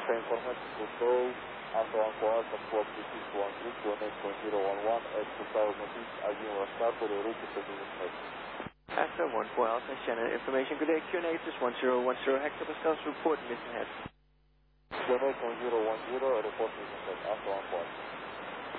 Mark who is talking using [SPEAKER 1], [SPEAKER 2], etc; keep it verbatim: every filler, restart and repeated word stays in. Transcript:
[SPEAKER 1] Esta informação voltou Alfa one four, support two six one group, one eight point zero one one, at two thousand six, Agim Rastar, for the route to Service Head.
[SPEAKER 2] Alpha one four Alpha, Shannon information. Good day, Q N A, this is one zero one zero, Hector Pascal's report, missing head.
[SPEAKER 1] one eight point zero one zero, report missing head, Alpha one four.